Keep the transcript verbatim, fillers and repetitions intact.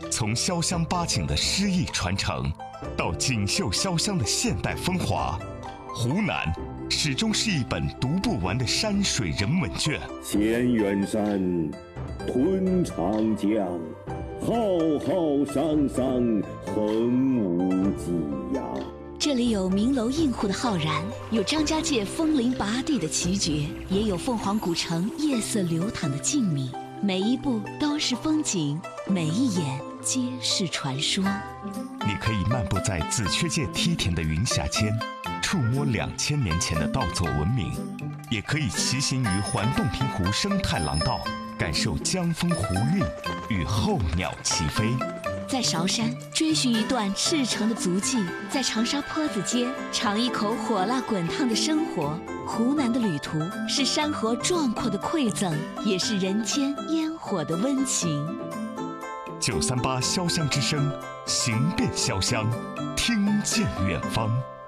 从潇湘八景的诗意传承，到锦绣潇湘的现代风华，湖南始终是一本读不完的山水人文卷。 千远山，吞长江，浩浩汤汤，横无际呀。 这里有名楼映户的浩然，有张家界风铃拔地的奇绝，也有凤凰古城夜色流淌的静谧。每一步都是风景，每一眼皆是传说。 你可以漫步在紫雀界梯田的云霞间，触摸两千年前的稻作文明；也可以骑行于环洞庭湖生态廊道，感受江风湖韵与候鸟齐飞。 在韶山追寻一段赤诚的足迹，在长沙坡子街尝一口火辣滚烫的生活。湖南的旅途是山河壮阔的馈赠，也是人间烟火的温情。 九三八潇湘之声，行遍潇湘，听见远方。